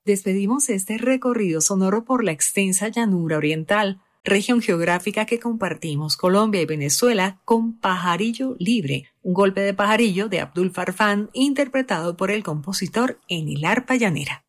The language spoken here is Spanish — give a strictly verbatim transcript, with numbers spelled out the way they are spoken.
Despedimos este recorrido sonoro por la extensa llanura oriental, región geográfica que compartimos Colombia y Venezuela, con Pajarillo Libre, un golpe de pajarillo de Abdul Farfán interpretado por el compositor en el arpa llanera.